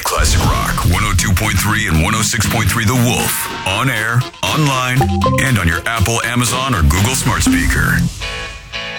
Classic Rock, 102.3 and 106.3 The Wolf. On air, online, and on your Apple, Amazon, or Google smart speaker.